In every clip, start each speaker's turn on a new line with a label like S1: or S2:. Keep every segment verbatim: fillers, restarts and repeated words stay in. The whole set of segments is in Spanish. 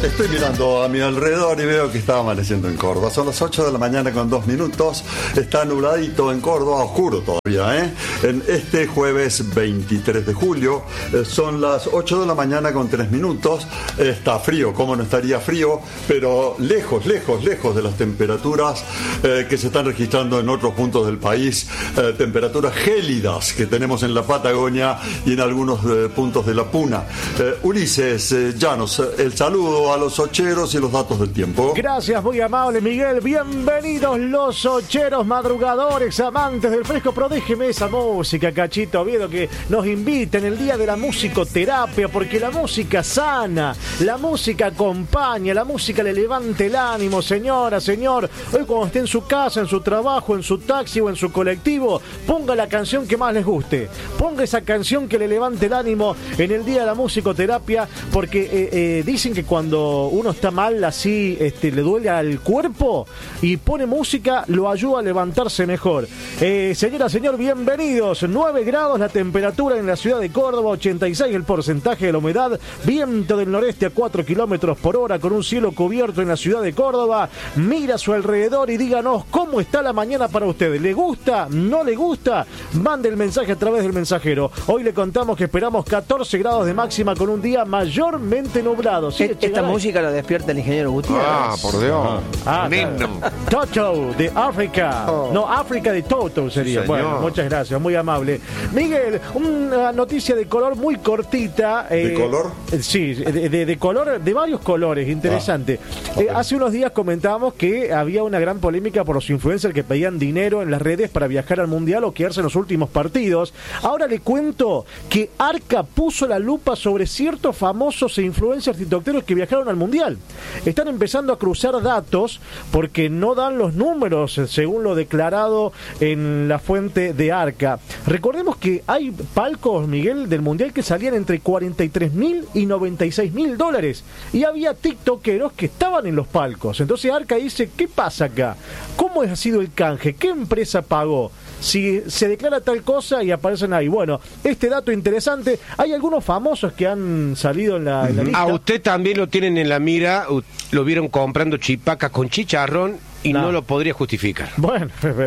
S1: Estoy mirando a mi alrededor y veo que está amaneciendo en Córdoba. Son las ocho de la mañana con dos minutos. Está nubladito en Córdoba, oscuro todavía, ¿eh? En este jueves veintitrés de julio. Eh, son las ocho de la mañana con tres minutos. Está frío, ¿cómo no estaría frío? Pero lejos, lejos, lejos de las temperaturas eh, que se están registrando en otros puntos del país. Eh, temperaturas gélidas que tenemos en la Patagonia y en algunos eh, puntos de la Puna. Eh, Ulises eh, Llanos, el saludo a los ocheros y los datos del tiempo.
S2: Gracias, muy amable Miguel. Bienvenidos los ocheros madrugadores, amantes del fresco. Pero déjeme esa música, Cachito Oviedo, que nos invita en el día de la musicoterapia, porque la música sana, la música acompaña, la música le levanta el ánimo, señora, señor. Hoy cuando esté en su casa, en su trabajo, en su taxi o en su colectivo, ponga la canción que más les guste. Ponga esa canción que le levante el ánimo en el día de la musicoterapia, porque eh, eh, dicen que cuando uno está mal, así este, le duele al cuerpo y pone música, lo ayuda a levantarse mejor. Eh, señora, señor, bienvenidos. nueve grados la temperatura en la ciudad de Córdoba, ochenta y seis el porcentaje de la humedad, viento del noreste a cuatro kilómetros por hora, con un cielo cubierto en la ciudad de Córdoba. Mira a su alrededor y díganos cómo está la mañana para ustedes. ¿Le gusta? ¿No le gusta? Mande el mensaje a través del mensajero. Hoy le contamos que esperamos catorce grados de máxima con un día mayormente nublado. ¿Sí?
S3: Esta música lo despierta el ingeniero Gutiérrez.
S4: Ah, por Dios.
S2: Ah, Toto de África.
S3: Oh.
S2: No, África de Toto sería. Sí, bueno, muchas gracias, muy amable. Miguel, una noticia de color muy cortita.
S1: ¿De
S2: eh,
S1: color?
S2: Sí, de, de, de color, de varios colores, interesante. Ah, okay. eh, hace unos días comentábamos que había una gran polémica por los influencers que pedían dinero en las redes para viajar al Mundial o quedarse en los últimos partidos. Ahora le cuento que Arca puso la lupa sobre ciertos famosos e influencers tiktokeros que viajaron al Mundial. Están empezando a cruzar datos porque no dan los números según lo declarado en la fuente de Arca. Recordemos que hay palcos, Miguel, del Mundial que salían entre cuarenta y tres mil y noventa y seis mil dólares y había tiktokeros que estaban en los palcos. Entonces Arca dice, ¿qué pasa acá? ¿Cómo ha sido el canje? ¿Qué empresa pagó? Si se declara tal cosa y aparecen ahí. Bueno, este dato interesante. Hay algunos famosos que han salido en la, en la lista.
S4: A usted también lo tienen en la mira. Lo vieron comprando chipacas con chicharrón y no, no lo podría justificar.
S2: Bueno,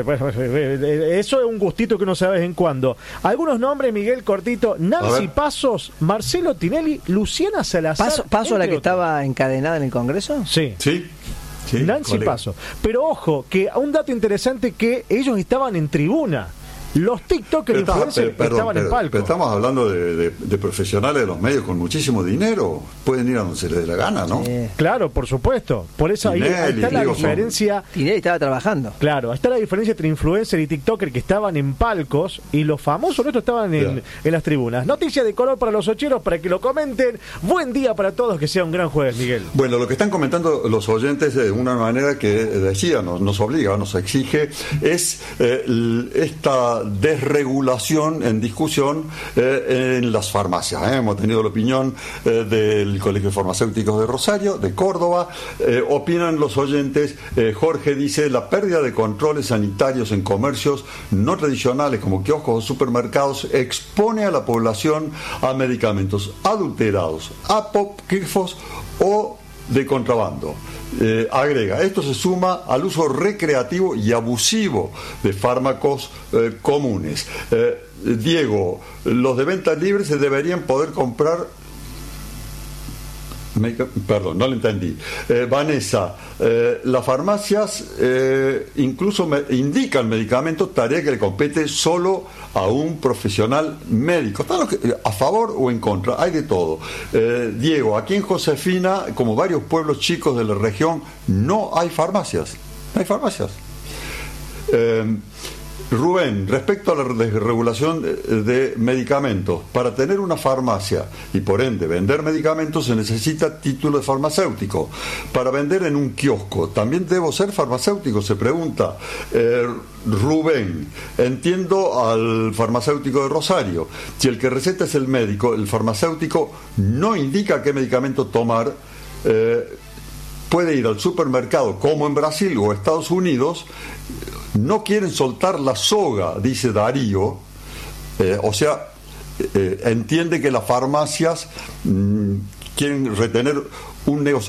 S2: eso es un gustito que uno sabe de vez en cuando. Algunos nombres, Miguel, cortito: Nancy Pasos, Marcelo Tinelli, Luciana Salazar.
S3: ¿Paso, paso la que otros. Estaba encadenada en el Congreso?
S2: Sí.
S1: Sí. Sí,
S2: Nancy
S1: colega.
S2: Paso. Pero ojo, que un dato interesante, que ellos estaban en tribuna. Los TikTokers influencers estaban pero, en palco.
S1: Pero estamos hablando de, de, de profesionales de los medios con muchísimo dinero. Pueden ir a donde se les dé la gana, ¿no?
S2: Sí. Claro, por supuesto. Por eso ahí, ahí está la diferencia.
S3: Tinelli estaba trabajando.
S2: Claro, está la diferencia entre influencer y TikToker que estaban en palcos y los famosos nuestros estaban en, en las tribunas. Noticia de color para los ocheros para que lo comenten. Buen día para todos, que sea un gran jueves, Miguel.
S1: Bueno, lo que están comentando los oyentes de una manera que decía, nos, nos obliga, nos exige, es eh, esta desregulación en discusión eh, en las farmacias. ¿eh? Hemos tenido la opinión eh, del Colegio de Farmacéuticos de Rosario, de Córdoba. Eh, opinan los oyentes. Eh, Jorge dice: la pérdida de controles sanitarios en comercios no tradicionales como kioscos o supermercados expone a la población a medicamentos adulterados, apócrifos o de contrabando. Eh, agrega, esto se suma al uso recreativo y abusivo de fármacos eh, comunes. Eh, Diego, los de venta libre se deberían poder comprar. Me, perdón, no lo entendí. Eh, Vanessa, eh, las farmacias eh, incluso me, indican medicamentos, tarea que le compete solo a un profesional médico. Están a favor o en contra, hay de todo. Eh, Diego, aquí en Josefina, como varios pueblos chicos de la región, no hay farmacias. No hay farmacias. Eh, Rubén, respecto a la desregulación de, de medicamentos, para tener una farmacia y por ende vender medicamentos se necesita título de farmacéutico. Para vender en un kiosco, ¿también debo ser farmacéutico?, se pregunta eh, Rubén. Entiendo al farmacéutico de Rosario. Si el que receta es el médico, el farmacéutico no indica qué medicamento tomar, eh, puede ir al supermercado como en Brasil o Estados Unidos. No quieren soltar la soga, dice Darío, eh, o sea, eh, entiende que las farmacias mmm, quieren retener un negocio.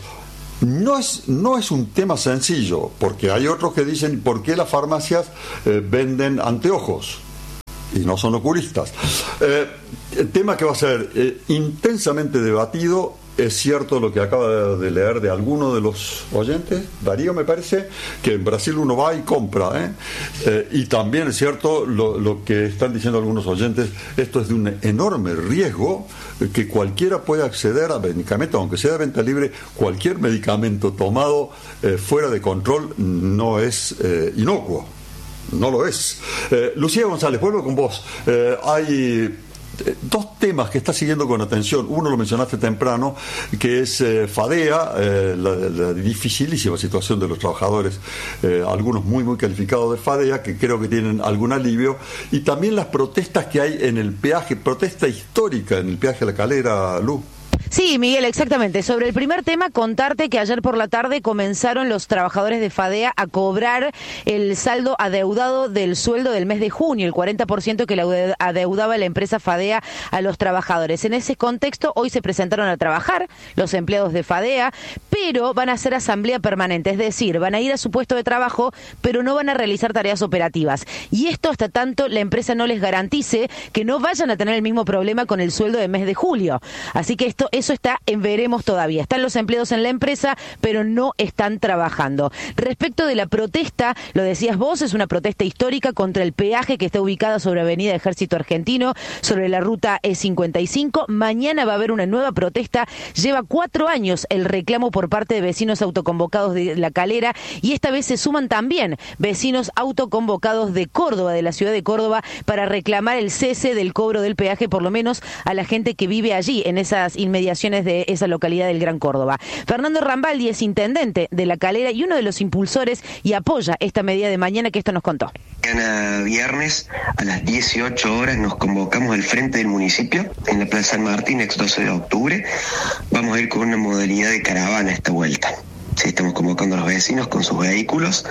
S1: No es, no es un tema sencillo, porque hay otros que dicen ¿por qué las farmacias eh, venden anteojos? Y no son oculistas. Eh, el tema que va a ser eh, intensamente debatido, es cierto lo que acaba de leer de alguno de los oyentes, Darío me parece, que en Brasil uno va y compra, ¿eh? Eh, y también es cierto lo, lo que están diciendo algunos oyentes, esto es de un enorme riesgo, eh, que cualquiera puede acceder a medicamentos, aunque sea de venta libre, cualquier medicamento tomado eh, fuera de control no es eh, inocuo. No lo es. Eh, Lucía González, vuelvo con vos. Eh, hay eh, dos temas que está siguiendo con atención. Uno lo mencionaste temprano, que es eh, FADEA, eh, la, la dificilísima situación de los trabajadores, eh, algunos muy, muy calificados de FADEA, que creo que tienen algún alivio, y también las protestas que hay en el peaje, protesta histórica en el peaje a La Calera, Lu.
S5: Sí, Miguel, exactamente. Sobre el primer tema, contarte que ayer por la tarde comenzaron los trabajadores de FADEA a cobrar el saldo adeudado del sueldo del mes de junio, el cuarenta por ciento que le adeudaba la empresa FADEA a los trabajadores. En ese contexto, hoy se presentaron a trabajar los empleados de FADEA, pero van a hacer asamblea permanente, es decir, van a ir a su puesto de trabajo, pero no van a realizar tareas operativas. Y esto hasta tanto la empresa no les garantice que no vayan a tener el mismo problema con el sueldo del mes de julio. Así que esto Eso está en veremos todavía. Están los empleados en la empresa, pero no están trabajando. Respecto de la protesta, lo decías vos, es una protesta histórica contra el peaje que está ubicada sobre Avenida Ejército Argentino, sobre la ruta E cincuenta y cinco. Mañana va a haber una nueva protesta. Lleva cuatro años el reclamo por parte de vecinos autoconvocados de La Calera, y esta vez se suman también vecinos autoconvocados de Córdoba, de la ciudad de Córdoba, para reclamar el cese del cobro del peaje, por lo menos a la gente que vive allí, en esas inmediaciones de esa localidad del Gran Córdoba. Fernando Rambaldi es intendente de La Calera y uno de los impulsores, y apoya esta medida de mañana, que esto nos contó.
S6: Mañana viernes a las dieciocho horas nos convocamos al frente del municipio en la Plaza San Martín, ex doce de octubre. Vamos a ir con una modalidad de caravana esta vuelta. Sí, estamos convocando a los vecinos con sus vehículos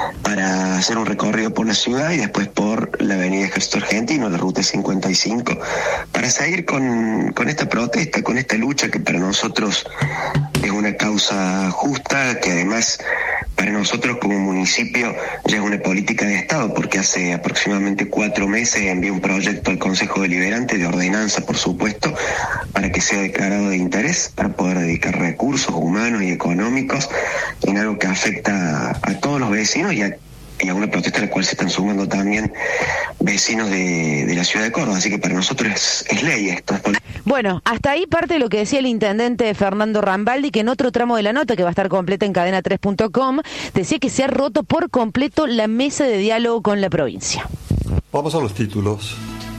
S6: para hacer un recorrido por la ciudad y después por la avenida Ejército Argentino, la ruta cincuenta y cinco, para seguir con, con esta protesta, con esta lucha que para nosotros es una causa justa, que además para nosotros como municipio ya es una política de Estado, porque hace aproximadamente cuatro meses envié un proyecto al Consejo Deliberante de ordenanza, por supuesto, para que sea declarado de interés, para poder dedicar recursos humanos y económicos en algo que afecta a, a todos los vecinos y a, y a una protesta a la cual se están sumando también vecinos de, de la ciudad de Córdoba. Así que para nosotros es, es ley esto.
S5: Bueno, hasta ahí parte de lo que decía el intendente Fernando Rambaldi, que en otro tramo de la nota, que va a estar completa en cadena tres punto com, decía que se ha roto por completo la mesa de diálogo con la provincia.
S1: Vamos a los títulos.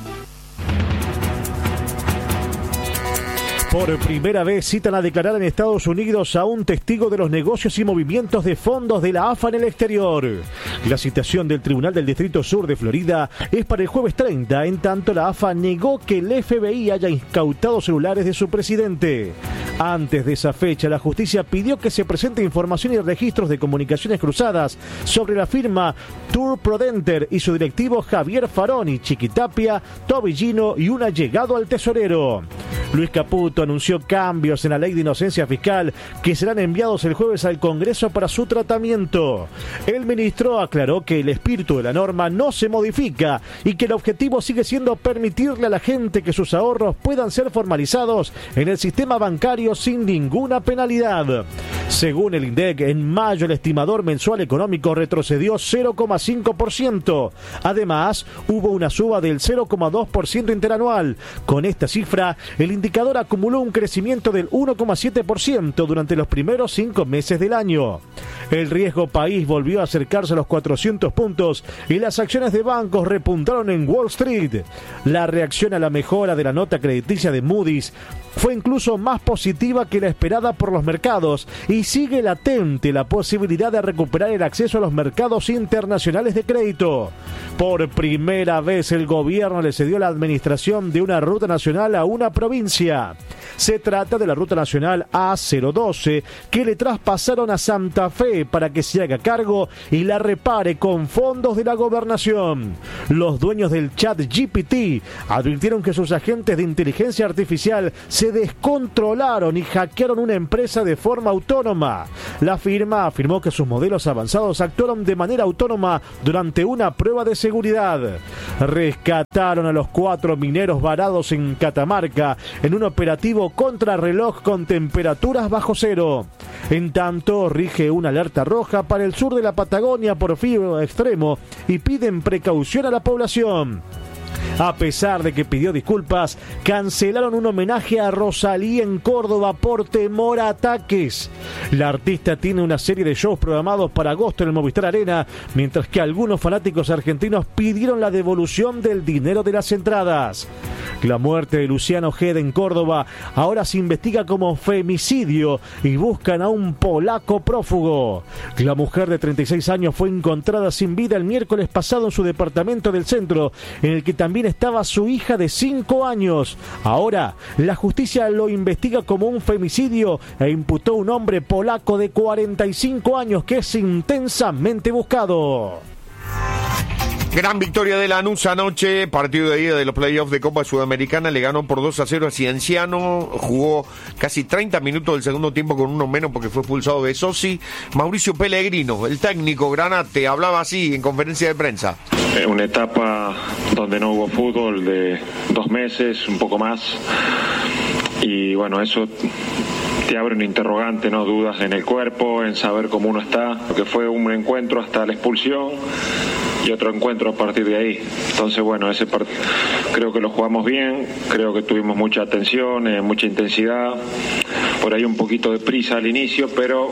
S2: Por primera vez citan a declarar en Estados Unidos a un testigo de los negocios y movimientos de fondos de la A F A en el exterior. La citación del Tribunal del Distrito Sur de Florida es para el jueves treinta, en tanto la A F A negó que el F B I haya incautado celulares de su presidente. Antes de esa fecha, la justicia pidió que se presente información y registros de comunicaciones cruzadas sobre la firma Tour Prodenter y su directivo Javier Faroni, Chiquitapia, Tobillino y un allegado al tesorero. Luis Caputo anunció cambios en la ley de inocencia fiscal que serán enviados el jueves al Congreso para su tratamiento. El ministro aclaró que el espíritu de la norma no se modifica y que el objetivo sigue siendo permitirle a la gente que sus ahorros puedan ser formalizados en el sistema bancario sin ninguna penalidad. Según el INDEC, en mayo el estimador mensual económico retrocedió cero coma cinco por ciento. Además, hubo una suba del cero coma dos por ciento interanual. Con esta cifra, el indicador acumuló un crecimiento del uno coma siete por ciento durante los primeros cinco meses del año. El riesgo país volvió a acercarse a los cuatrocientos puntos y las acciones de bancos repuntaron en Wall Street. La reacción a la mejora de la nota crediticia de Moody's fue incluso más positiva que la esperada por los mercados y sigue latente la posibilidad de recuperar el acceso a los mercados internacionales de crédito. Por primera vez el gobierno le cedió la administración de una ruta nacional a una provincia. Se trata de la ruta nacional A cero doce que le traspasaron a Santa Fe para que se haga cargo y la repare con fondos de la gobernación. Los dueños del chat G P T advirtieron que sus agentes de inteligencia artificial se se descontrolaron y hackearon una empresa de forma autónoma. La firma afirmó que sus modelos avanzados actuaron de manera autónoma durante una prueba de seguridad. Rescataron a los cuatro mineros varados en Catamarca en un operativo contrarreloj con temperaturas bajo cero. En tanto, rige una alerta roja para el sur de la Patagonia por frío extremo y piden precaución a la población. A pesar de que pidió disculpas, cancelaron un homenaje a Rosalía en Córdoba por temor a ataques. La artista tiene una serie de shows programados para agosto en el Movistar Arena, mientras que algunos fanáticos argentinos pidieron la devolución del dinero de las entradas. La muerte de Luciano Gede en Córdoba ahora se investiga como femicidio y buscan a un polaco prófugo. La mujer de treinta y seis años fue encontrada sin vida el miércoles pasado en su departamento del centro, en el que también estaba su hija de cinco años. Ahora, la justicia lo investiga como un femicidio e imputó a un hombre polaco de cuarenta y cinco años que es intensamente buscado.
S7: Gran victoria de Lanús anoche, partido de ida de los playoffs de Copa Sudamericana, le ganó por dos a cero a Cienciano, jugó casi treinta minutos del segundo tiempo con uno menos porque fue expulsado de Sosi. Mauricio Pellegrino, el técnico Granate, hablaba así en conferencia de prensa.
S8: Una etapa donde no hubo fútbol de dos meses, un poco más, y bueno, eso te abre un interrogante, no dudas en el cuerpo, en saber cómo uno está, porque fue un encuentro hasta la expulsión y otro encuentro a partir de ahí. Entonces, bueno, ese part... creo que lo jugamos bien, creo que tuvimos mucha atención, eh, mucha intensidad, por ahí un poquito de prisa al inicio, pero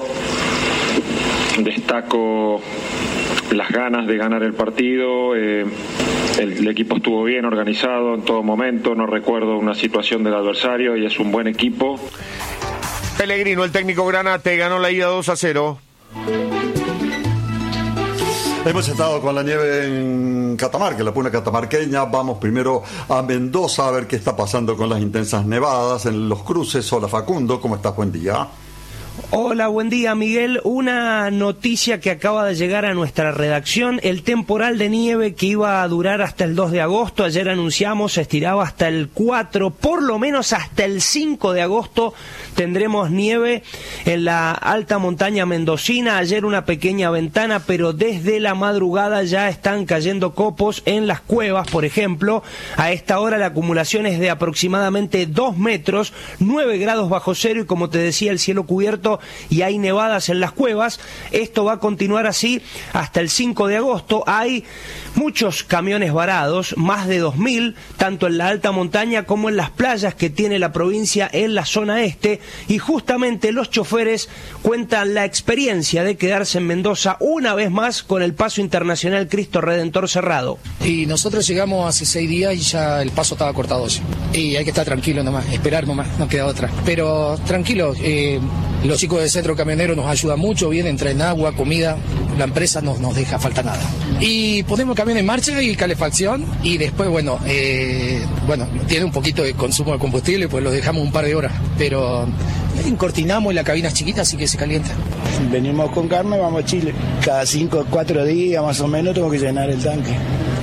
S8: destaco las ganas de ganar el partido. eh, el, el equipo estuvo bien organizado en todo momento, no recuerdo una situación del adversario y es un buen equipo.
S7: Pellegrino, el técnico Granate, ganó la ida dos a cero.
S1: Hemos estado con la nieve en Catamarca, la puna catamarqueña. Vamos primero a Mendoza a ver qué está pasando con las intensas nevadas en los cruces. Hola Facundo, ¿cómo estás? Buen día.
S9: Hola, buen día Miguel. Una noticia que acaba de llegar a nuestra redacción: el temporal de nieve que iba a durar hasta el dos de agosto, ayer anunciamos, se estiraba hasta el cuatro, por lo menos hasta el cinco de agosto tendremos nieve en la alta montaña mendocina. Ayer una pequeña ventana, pero desde la madrugada ya están cayendo copos en las cuevas, por ejemplo. A esta hora la acumulación es de aproximadamente dos metros, nueve grados bajo cero, y como te decía, el cielo cubierto y hay nevadas en las cuevas. Esto va a continuar así hasta el cinco de agosto. Hay muchos camiones varados, más de dos mil, tanto en la alta montaña como en las playas que tiene la provincia en la zona este, y justamente los choferes cuentan la experiencia de quedarse en Mendoza una vez más con el paso internacional Cristo Redentor cerrado.
S10: Y nosotros llegamos hace seis días y ya el paso estaba cortado. Y hay que estar tranquilo nomás, esperar nomás, no queda otra. Pero tranquilo, eh, los chicos del centro camionero nos ayudan mucho, vienen, traen agua, comida, la empresa no nos deja falta nada. Y ponemos el camión en marcha y calefacción, y después, bueno, eh, bueno, tiene un poquito de consumo de combustible, pues lo dejamos un par de horas, pero encortinamos y la cabina es chiquita, así que se calienta.
S11: Venimos con carne, vamos a Chile. Cada cinco o cuatro días más o menos tengo que llenar el tanque.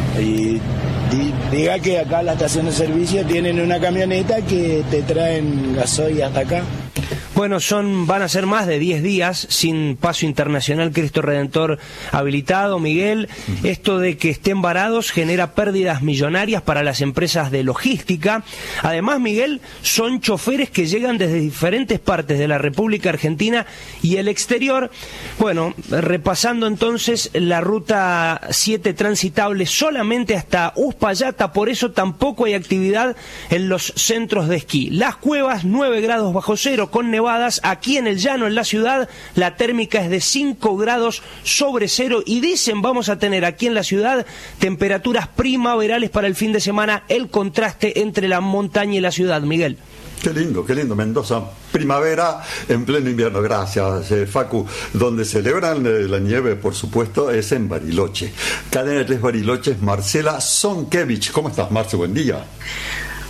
S11: Y diga que acá la estación de servicio tienen una camioneta que te traen gasoil hasta acá.
S9: Bueno, son van a ser más de diez días sin paso internacional Cristo Redentor habilitado, Miguel. Esto de que estén varados genera pérdidas millonarias para las empresas de logística. Además, Miguel, son choferes que llegan desde diferentes partes de la República Argentina y el exterior. Bueno, repasando entonces la ruta siete transitable solamente hasta Uspallata, por eso tampoco hay actividad en los centros de esquí. Las cuevas, nueve grados bajo cero con nevadas. Aquí en el llano, en la ciudad, la térmica es de cinco grados sobre cero, y dicen vamos a tener aquí en la ciudad temperaturas primaverales para el fin de semana, el contraste entre la montaña y la ciudad, Miguel.
S1: Qué lindo, qué lindo, Mendoza, primavera en pleno invierno. Gracias, eh, Facu. Donde celebran eh, la nieve, por supuesto, es en Bariloche. Cadena de tres Bariloches, Marcela Sonkevich. ¿Cómo estás, Marce? Buen día.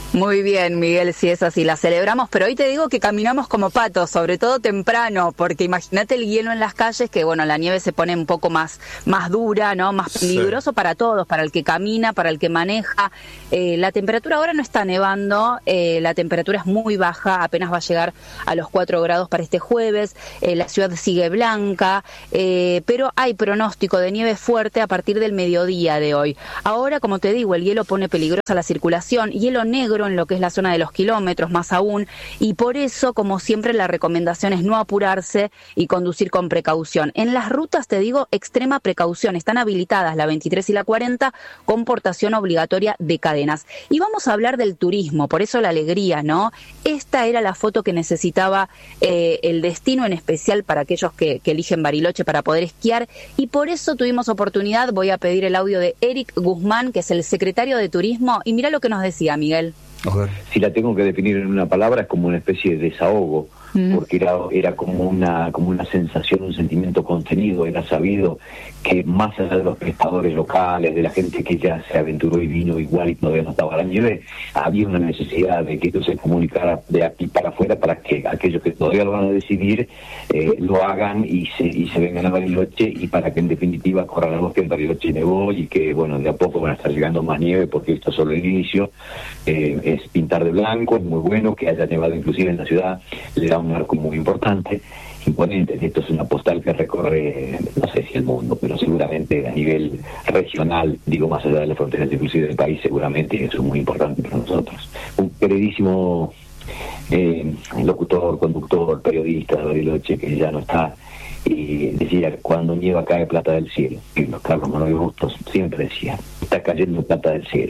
S12: Muy bien, Miguel, si es así, la celebramos, pero hoy te digo que caminamos como patos, sobre todo temprano, porque imagínate el hielo en las calles, que bueno, la nieve se pone un poco más, más dura, ¿no? Más peligroso sí. para todos, para el que camina, para el que maneja. Eh, la temperatura ahora no está nevando, eh, la temperatura es muy baja, apenas va a llegar a los cuatro grados para este jueves, eh, la ciudad sigue blanca, eh, pero hay pronóstico de nieve fuerte a partir del mediodía de hoy. Ahora, como te digo, el hielo pone peligrosa la circulación, hielo negro en lo que es la zona de los kilómetros, más aún, y por eso, como siempre, la recomendación es no apurarse y conducir con precaución. En las rutas, te digo, extrema precaución, están habilitadas la veintitrés y la cuarenta con portación obligatoria de cadenas. Y vamos a hablar del turismo, por eso la alegría, ¿no? Esta era la foto que necesitaba eh, el destino, en especial para aquellos que, que eligen Bariloche para poder esquiar, y por eso tuvimos oportunidad. Voy a pedir el audio de Eric Guzmán, que es el secretario de Turismo, y mira lo que nos decía, Miguel.
S13: Si la tengo que definir en una palabra, es como una especie de desahogo, mm. porque era, era como una como una sensación, un sentimiento contenido. Era sabido que más allá de los pescadores locales, de la gente que ya se aventuró y vino igual y todavía no estaba la nieve, había una necesidad de que esto se comunicara de aquí para afuera para que aquellos que todavía lo van a decidir eh, lo hagan y se y se vengan a Bariloche, y para que en definitiva corra la voz que en Bariloche nevó y que bueno, de a poco van a estar llegando más nieve, porque esto es solo el inicio. Eh, es pintar de blanco, es muy bueno que haya nevado inclusive en la ciudad, le da un marco muy importante, imponente. Esto es una postal que recorre, no sé si el mundo, pero seguramente a nivel regional, digo más allá de las fronteras inclusive del país, seguramente eso es muy importante para nosotros. Un queridísimo eh, locutor, conductor, periodista de Bariloche, que ya no está, y decía, cuando nieva cae plata del cielo. Y los Carlos Manuel Bustos siempre decía, está cayendo plata del cielo.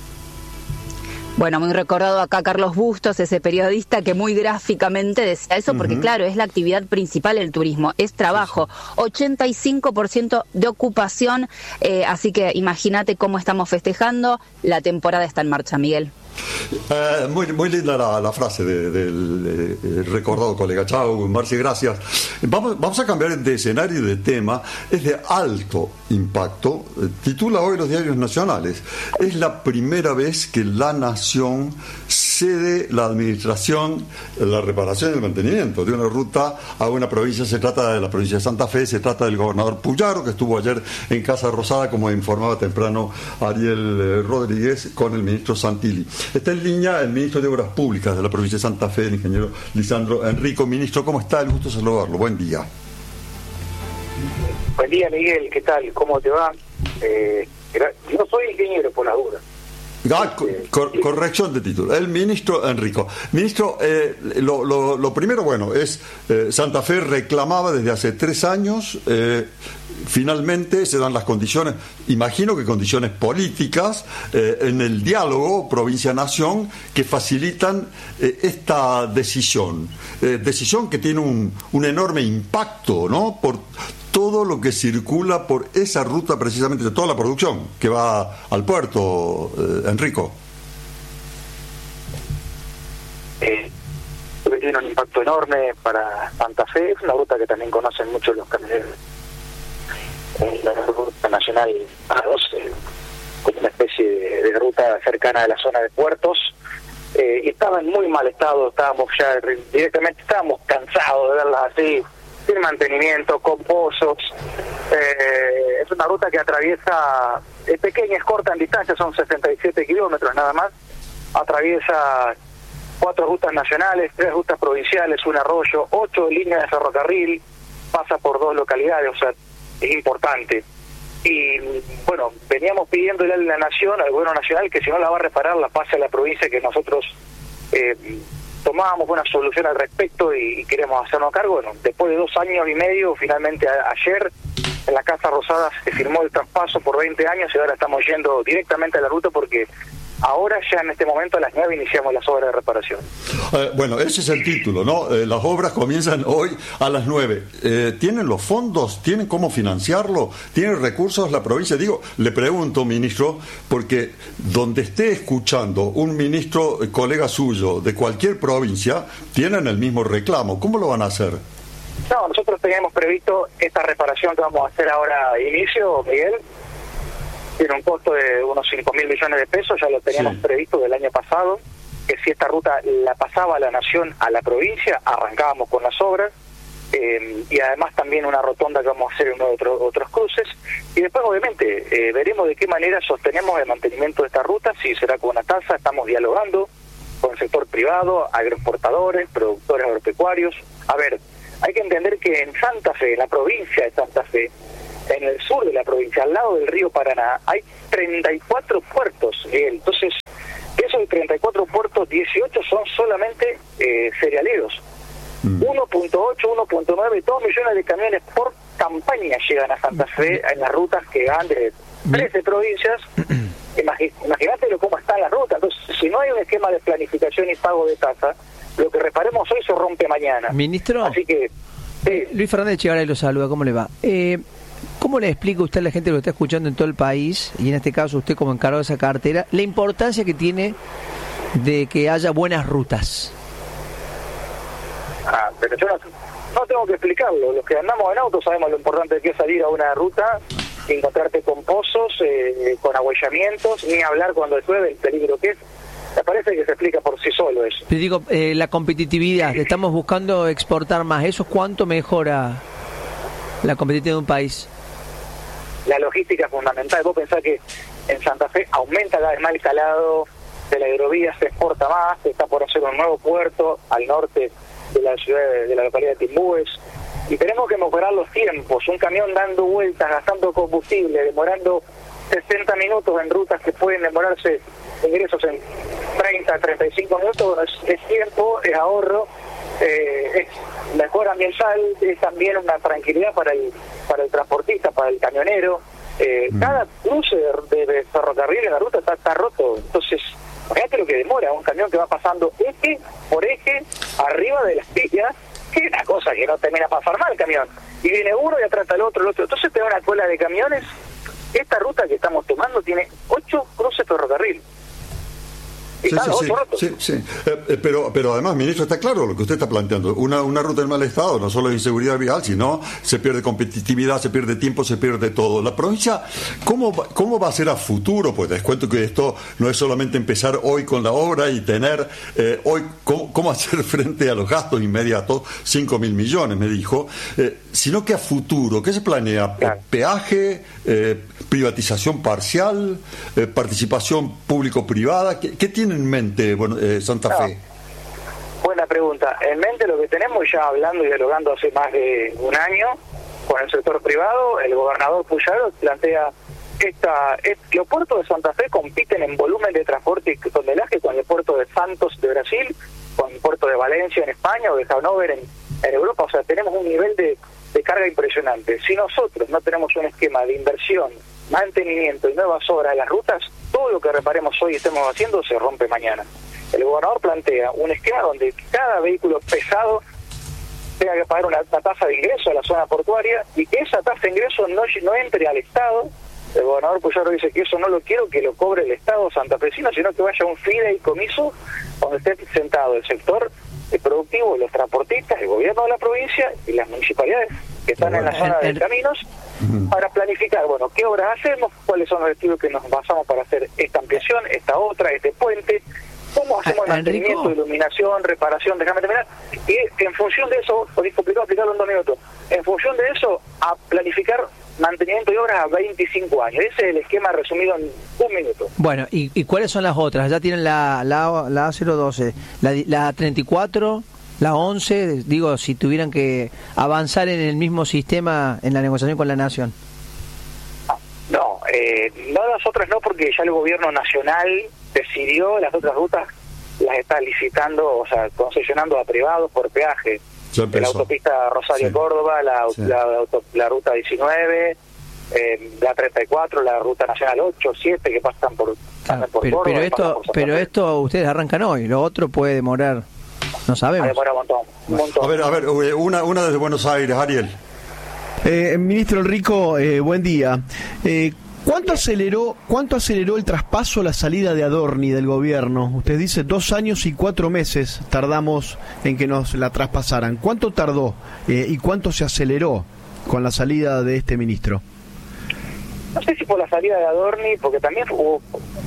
S12: Bueno, muy recordado acá Carlos Bustos, ese periodista que muy gráficamente decía eso, porque uh-huh. claro, es la actividad principal el turismo, es trabajo, ochenta y cinco por ciento de ocupación, eh, así que imagínate cómo estamos festejando, la temporada está en marcha, Miguel.
S1: Eh, muy, muy linda la, la frase del de, de, de recordado colega. Chao, Marci, gracias. Vamos, vamos a cambiar de escenario y de tema. Es de alto impacto. Titula hoy los diarios nacionales. Es la primera vez que la nación cede la administración, la reparación y el mantenimiento de una ruta a una provincia. Se trata de la provincia de Santa Fe, se trata del gobernador Puyaro, que estuvo ayer en Casa Rosada, como informaba temprano Ariel Rodríguez, con el ministro Santilli. Está en línea el ministro de Obras Públicas de la provincia de Santa Fe, el ingeniero Lisandro Enrico. Ministro, ¿cómo está? El gusto de saludarlo. Buen día.
S14: Buen día, Miguel. ¿Qué tal? ¿Cómo te va? Eh, yo soy ingeniero, por la duda.
S1: Ah, cor- corrección de título. El ministro Enrico. Ministro, eh, lo, lo, lo primero, bueno, es eh, Santa Fe reclamaba desde hace tres años, eh, finalmente se dan las condiciones, imagino que condiciones políticas, eh, en el diálogo provincia-nación, que facilitan eh, esta decisión. Eh, decisión que tiene un, un enorme impacto, ¿no?, por todo lo que circula por esa ruta, precisamente de toda la producción que va al puerto, eh, Enrico.
S14: Eh, tiene un impacto enorme para Santa Fe, es una ruta que también conocen mucho los camioneros. Es la ruta nacional A dos, eh, como una especie de, de ruta cercana de la zona de puertos, eh, y estaba en muy mal estado, estábamos ya directamente, estábamos cansados de verlas así, sin mantenimiento, con pozos. Eh, es una ruta que atraviesa, es pequeña, es corta en distancia, son sesenta y siete kilómetros nada más, atraviesa cuatro rutas nacionales, tres rutas provinciales, un arroyo, ocho líneas de ferrocarril, pasa por dos localidades, o sea, es importante. Y bueno, veníamos pidiéndole a la Nación, al gobierno nacional, que si no la va a reparar, la pase a la provincia, que nosotros eh, tomábamos una solución al respecto y, y queremos hacernos cargo. Bueno, después de dos años y medio, finalmente a, ayer en la Casa Rosada se firmó el traspaso por veinte años y ahora estamos yendo directamente a la ruta, porque ahora ya en este momento a las nueve iniciamos las obras de reparación.
S1: Eh, bueno, ese es el título, ¿no? Eh, las obras comienzan hoy a las nueve. Eh, ¿Tienen los fondos? ¿Tienen cómo financiarlo? ¿Tienen recursos la provincia? Digo, le pregunto, ministro, porque donde esté escuchando un ministro, eh, colega suyo, de cualquier provincia, tienen el mismo reclamo. ¿Cómo lo van a hacer?
S14: No, nosotros teníamos previsto esta reparación que vamos a hacer ahora a inicio, Miguel. Tiene un costo de unos cinco mil millones de pesos, ya lo teníamos sí. previsto del año pasado. que si esta ruta la pasaba la Nación a la provincia, arrancábamos con las obras, eh, y además también una rotonda que vamos a hacer en otro, otros cruces, y después obviamente eh, veremos de qué manera sostenemos el mantenimiento de esta ruta, si será con una tasa, estamos dialogando con el sector privado, agroexportadores, productores agropecuarios. A ver, hay que entender que en Santa Fe, en la provincia de Santa Fe, en el sur de la provincia, al lado del río Paraná, hay treinta y cuatro puertos, Miguel. Entonces, de esos treinta y cuatro puertos, dieciocho son solamente eh, cerealeros. Mm. uno punto ocho, uno punto nueve, dos millones de camiones por campaña llegan a Santa Fe en las rutas que van de trece provincias. Imagi- Imagínate cómo están las rutas. Entonces, si no hay un esquema de planificación y pago de tasa, lo que reparemos hoy se rompe mañana.
S3: Ministro,
S14: Así que, sí.
S3: Luis Fernández Echegaray lo saluda, ¿cómo le va? Eh, ¿Cómo le explica usted a la gente que lo está escuchando en todo el país, y en este caso usted como encargado de esa cartera, la importancia que tiene de que haya buenas rutas?
S14: Ah, pero yo no, no tengo que explicarlo. Los que andamos en auto sabemos lo importante que es salir a una ruta, encontrarte con pozos, eh, con ahuellamientos, ni hablar cuando llueve, el peligro que es. Me parece que se explica por sí solo eso.
S3: Te digo, eh, la competitividad, estamos buscando exportar más. ¿Eso cuánto mejora la competitividad de un país?
S14: La logística es fundamental. Vos pensás que en Santa Fe aumenta cada vez más el calado de la hidrovía, se exporta más, se está por hacer un nuevo puerto al norte de la ciudad de, de la localidad de Timbúes, y tenemos que mejorar los tiempos. Un camión dando vueltas, gastando combustible, demorando sesenta minutos en rutas que pueden demorarse ingresos en treinta, treinta y cinco minutos, es, es tiempo, es ahorro, eh, es mejor ambiental, es también una tranquilidad para el para el transportista, para el camionero. Eh, mm. Cada cruce de, de ferrocarril en la ruta está, está roto. Entonces, imagínate lo que demora un camión que va pasando eje por eje arriba de las pillas, que es una cosa que no termina para farmar el camión. Y viene uno y atrás el otro, el otro. Entonces te da una cola de camiones. Esta ruta que estamos tomando tiene ocho cruces ferrocarril.
S1: Sí, sí, sí, sí, sí. Eh, eh, pero, pero además, ministro, está claro lo que usted está planteando. Una, una ruta en mal estado, no solo de inseguridad vial, sino se pierde competitividad, se pierde tiempo, se pierde todo. La provincia, ¿cómo va, cómo va a ser a futuro? Pues les cuento que esto no es solamente empezar hoy con la obra y tener eh, hoy cómo, cómo hacer frente a los gastos inmediatos, cinco mil millones, me dijo, eh, sino que a futuro, ¿qué se planea? Claro. Peaje, eh, privatización parcial, eh, participación público-privada, ¿qué, qué tiene en mente bueno, eh, Santa Fe?
S14: No. Buena pregunta. En mente lo que tenemos, ya hablando y dialogando hace más de un año con el sector privado, el gobernador Puyaro plantea esta, este, los puertos de Santa Fe compiten en volumen de transporte y tonelaje con el puerto de Santos de Brasil, con el puerto de Valencia en España o de Hannover en, en Europa. O sea, tenemos un nivel de, de carga impresionante. Si nosotros no tenemos un esquema de inversión, mantenimiento y nuevas obras de las rutas, todo lo que reparemos hoy y estemos haciendo se rompe mañana. El gobernador plantea un esquema donde cada vehículo pesado tenga que pagar una, una tasa de ingreso a la zona portuaria y que esa tasa de ingreso no, no entre al Estado. El gobernador Puyaro dice que eso no lo quiero que lo cobre el Estado santafesino, sino que vaya a un fideicomiso donde esté sentado el sector productivo, los transportistas, el gobierno de la provincia y las municipalidades que están bueno, en la zona el, el... de caminos, para planificar, bueno, qué obras hacemos, cuáles son los objetivos que nos basamos para hacer esta ampliación, esta otra, este puente, cómo hacemos el mantenimiento, Enrico. Iluminación, reparación, déjame terminar, y en función de eso, es complicado explicarlo en dos minutos, en función de eso, a planificar mantenimiento y obras a veinticinco años. Ese es el esquema resumido en un minuto.
S3: Bueno, ¿y, y cuáles son las otras? Ya tienen la, la, la A cero doce, la, la treinta y cuatro... La once, digo, si tuvieran que avanzar en el mismo sistema en la negociación con la Nación.
S14: No, eh, no las otras no, porque ya el gobierno nacional decidió, las otras rutas las está licitando, o sea, concesionando a privados por peaje. La autopista Rosario-Córdoba, sí. la, sí. La, la, auto, la ruta diecinueve, eh, la treinta y cuatro, la ruta nacional ocho, siete, que pasan por, claro, pasan por
S3: pero,
S14: Córdoba.
S3: Pero esto, por pero esto ustedes arrancan hoy, lo otro puede demorar... No sabemos.
S14: Demora un montón, un montón.
S1: A ver, a ver, una, una desde Buenos Aires, Ariel.
S15: Eh, ministro Enrico, eh, buen día. Eh, ¿Cuánto aceleró, cuánto aceleró el traspaso, la salida de Adorni del gobierno? Usted dice dos años y cuatro meses tardamos en que nos la traspasaran. ¿Cuánto tardó eh, y cuánto se aceleró con la salida de este ministro?
S14: No sé si por la salida de Adorni, porque también hubo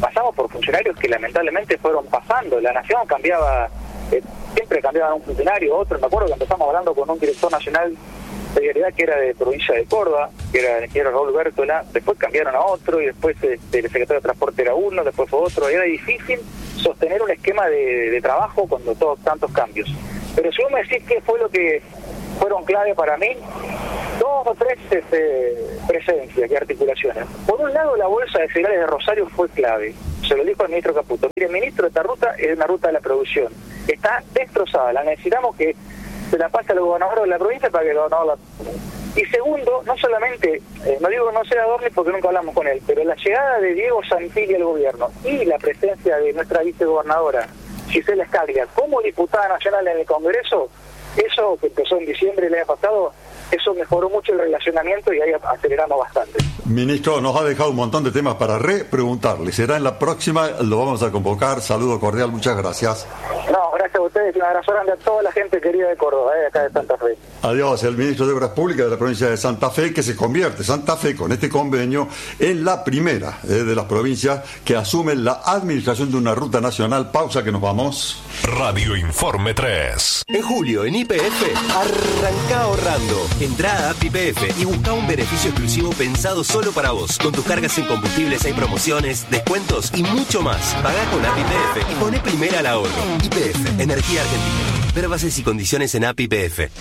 S14: pasamos por funcionarios que lamentablemente fueron pasando. La Nación cambiaba, eh, siempre cambiaban un funcionario, otro. Me acuerdo que empezamos hablando con un director nacional de vialidad que era de provincia de Córdoba, que era, que era Raúl Bértola, después cambiaron a otro y después este, el secretario de Transporte era uno, después fue otro. Era difícil sostener un esquema de, de trabajo cuando todos tantos cambios. Pero si vos me decís qué fue lo que fueron clave para mí, dos o tres este, presencias y articulaciones. Por un lado, la bolsa de cereales de Rosario fue clave. Se lo dijo el ministro Caputo. Mire, ministro, esta ruta es una ruta de la producción. Está destrozada. La necesitamos que se la pase al gobernador de la provincia para que el gobernador la... Y segundo, no solamente, eh, no digo no sea Adorni porque nunca hablamos con él, pero la llegada de Diego Santilli al gobierno y la presencia de nuestra vicegobernadora Gisela Scaglia como diputada nacional en el Congreso, eso que empezó en diciembre del año pasado, eso mejoró mucho el relacionamiento y ahí aceleramos bastante.
S1: Ministro, nos ha dejado un montón de temas para re-preguntarle. Será en la próxima, lo vamos a convocar. Saludo cordial, muchas gracias.
S14: No, gracias a ustedes y un abrazo grande a toda la gente querida de Córdoba, eh, acá de Santa Fe.
S1: Adiós, el ministro de Obras Públicas de la provincia de Santa Fe, que se convierte, Santa Fe, con este convenio, en la primera eh, de las provincias que asume la administración de una ruta nacional. Pausa, que nos vamos.
S16: Radio Informe tres.
S17: En julio, en Y P F, arranca ahorrando. Entrá a App Y P F y busca un beneficio exclusivo pensado solo para vos. Con tus cargas en combustibles hay promociones, descuentos y mucho más. Pagá con App Y P F y poné primera al ahorro. Y P F, Energía Argentina. Ver bases y condiciones en App Y P F.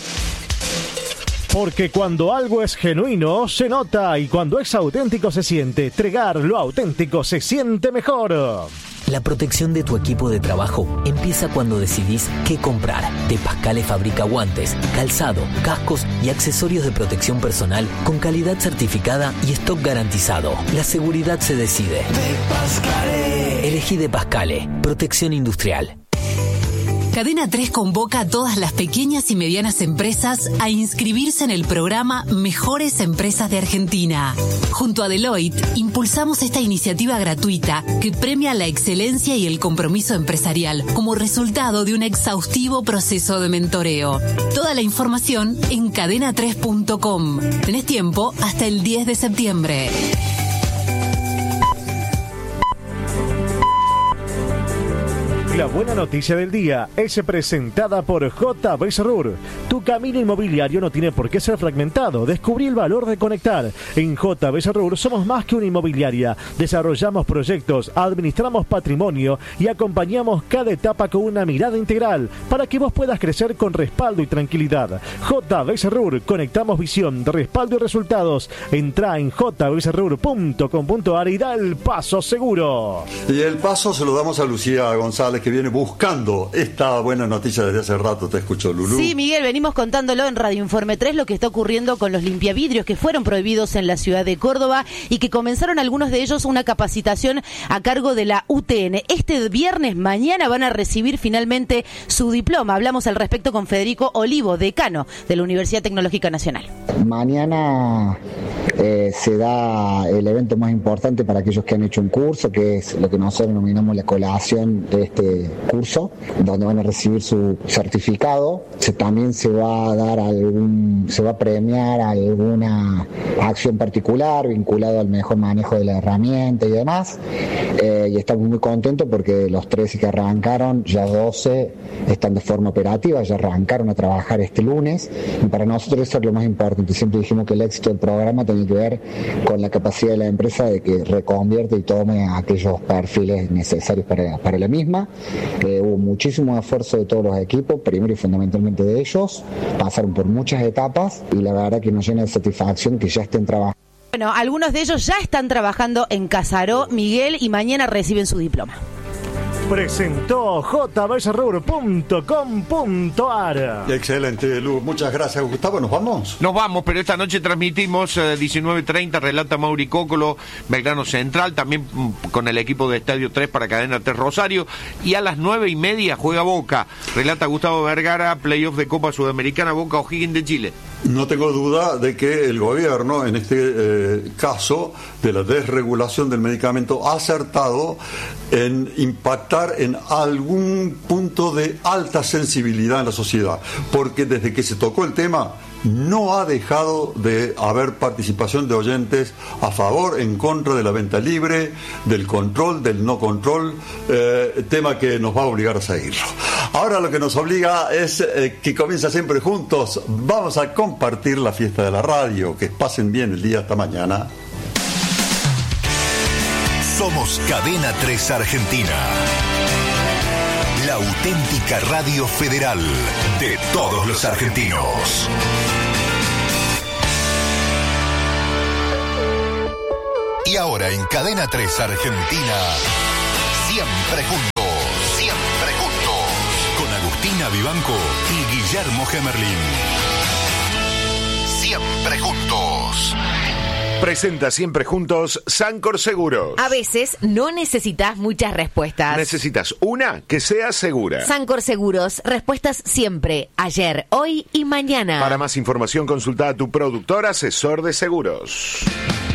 S2: Porque cuando algo es genuino, se nota, y cuando es auténtico se siente. Tregar, lo auténtico se siente mejor.
S18: La protección de tu equipo de trabajo empieza cuando decidís qué comprar. De Pascale fabrica guantes, calzado, cascos y accesorios de protección personal con calidad certificada y stock garantizado. La seguridad se decide. De Pascale. Elegí De Pascale. Protección industrial.
S19: Cadena tres convoca a todas las pequeñas y medianas empresas a inscribirse en el programa Mejores Empresas de Argentina. Junto a Deloitte, impulsamos esta iniciativa gratuita que premia la excelencia y el compromiso empresarial como resultado de un exhaustivo proceso de mentoreo. Toda la información en cadena tres punto com. Tenés tiempo hasta el diez de septiembre.
S2: La buena noticia del día es presentada por J B Serrur. Tu camino inmobiliario no tiene por qué ser fragmentado. Descubrí el valor de conectar. En J B Serrur somos más que una inmobiliaria. Desarrollamos proyectos, administramos patrimonio y acompañamos cada etapa con una mirada integral para que vos puedas crecer con respaldo y tranquilidad. J B Serrur, conectamos visión, respaldo y resultados. Entrá en j b serrur punto com punto a r y da el paso seguro.
S1: Y el paso se lo damos a Lucía González, que viene buscando esta buena noticia desde hace rato. Te escucho, Lulú.
S5: Sí, Miguel, venimos contándolo en Radio Informe tres lo que está ocurriendo con los limpiavidrios que fueron prohibidos en la ciudad de Córdoba y que comenzaron algunos de ellos una capacitación a cargo de la U T N. Este viernes, mañana, van a recibir finalmente su diploma. Hablamos al respecto con Federico Olivo, decano de la Universidad Tecnológica Nacional.
S20: Mañana eh, se da el evento más importante para aquellos que han hecho un curso, que es lo que nosotros denominamos la colación de este curso, donde van a recibir su certificado. Se, también se va a dar algún, se va a premiar alguna acción particular vinculada al mejor manejo de la herramienta y demás. Eh, y estamos muy contentos porque los trece que arrancaron, ya doce están de forma operativa, ya arrancaron a trabajar este lunes. Y para nosotros eso es lo más importante. Siempre dijimos que el éxito del programa tiene que ver con la capacidad de la empresa de que reconvierte y tome aquellos perfiles necesarios para, para la misma. Eh, hubo muchísimo esfuerzo de todos los equipos, primero y fundamentalmente de ellos, pasaron por muchas etapas y la verdad que nos llena de satisfacción que ya estén trabajando.
S5: Bueno, algunos de ellos ya están trabajando en Casaró, Miguel, y mañana reciben su diploma.
S2: Presentó j b serrur punto com punto a r.
S1: Excelente, Lu. Muchas gracias, Gustavo. ¿Nos vamos?
S7: Nos vamos, pero esta noche transmitimos eh, diecinueve treinta, relata Mauri Cócolo, Belgrano Central, también mm, con el equipo de Estadio tres para Cadena tres Rosario. Y a las nueve y media juega Boca. Relata Gustavo Vergara, playoff de Copa Sudamericana, Boca O'Higgins de Chile.
S1: No tengo duda de que el gobierno, en este eh, caso de la desregulación del medicamento, ha acertado en impactar en algún punto de alta sensibilidad en la sociedad, porque desde que se tocó el tema no ha dejado de haber participación de oyentes a favor, en contra de la venta libre, del control, del no control, eh, tema que nos va a obligar a seguirlo. Ahora lo que nos obliga es eh, que comienza siempre juntos. Vamos a compartir la fiesta de la radio. Que pasen bien el día hasta mañana.
S16: Somos Cadena tres Argentina, la auténtica radio federal de todos los argentinos. Y ahora en Cadena tres Argentina, siempre juntos, siempre juntos, con Agustina Vivanco y Guillermo Gemerlin. Siempre juntos.
S21: Presenta Siempre Juntos Sancor Seguros.
S22: A veces no necesitas muchas respuestas.
S21: Necesitas una que sea segura.
S22: Sancor Seguros, respuestas siempre, ayer, hoy y mañana.
S21: Para más información consulta a tu productor asesor de seguros.